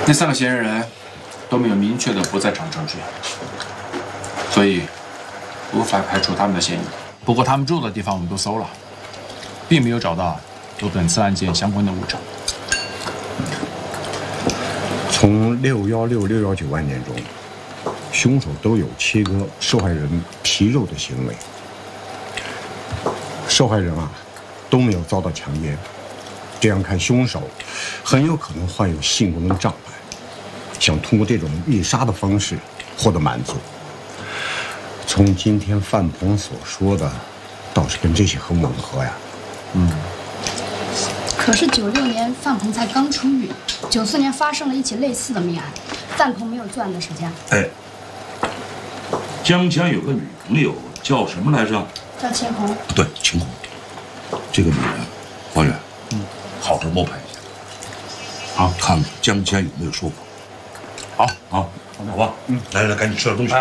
那3个嫌疑人都没有明确的不在场证据，所以无法排除他们的嫌疑。不过他们住的地方我们都搜了，并没有找到有本次案件相关的物证。 从616、619案件中，凶手都有切割受害人皮肉的行为。受害人都没有遭到强奸，这样看，凶手很有可能患有性功能障碍，想通过这种猎杀的方式获得满足。从今天范鹏所说的，倒是跟这些很吻合呀。 可是96年范鹏才刚出狱，94年发生了一起类似的命案，范鹏没有作案的时间。 江强有个女朋友叫什么来着？ 叫秦红。 对，秦红。这个女人，王远，好好摸排一下，看看江强有没有说谎。好吧，来，赶紧吃点东西。